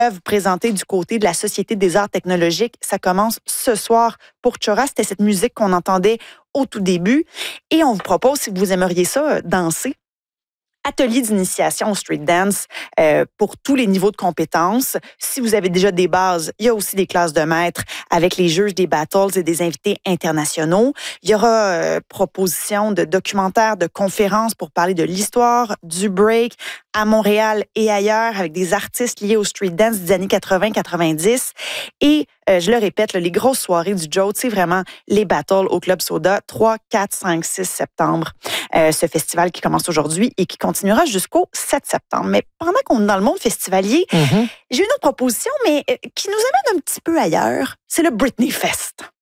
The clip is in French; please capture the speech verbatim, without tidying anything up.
œuvres présentées du côté de la Société des arts technologiques. Ça commence ce soir pour Chora. C'était cette musique qu'on entendait au tout début. Et on vous propose, si vous aimeriez ça, danser, atelier d'initiation au street dance euh, pour tous les niveaux de compétences. Si vous avez déjà des bases, il y a aussi des classes de maîtres avec les juges des battles et des invités internationaux. Il y aura euh, proposition de documentaires, de conférences pour parler de l'histoire du break à Montréal et ailleurs avec des artistes liés au street dance des années quatre-vingts quatre-vingt-dix. Et euh, je le répète, là, les grosses soirées du Joe, c'est vraiment les battles au Club Soda, trois, quatre, cinq, six septembre. Euh, ce festival qui commence aujourd'hui et qui continuera jusqu'au sept septembre. Mais pendant qu'on est dans le monde festivalier, mm-hmm. j'ai une autre proposition, mais euh, qui nous amène un petit peu ailleurs. C'est le Britney Fest.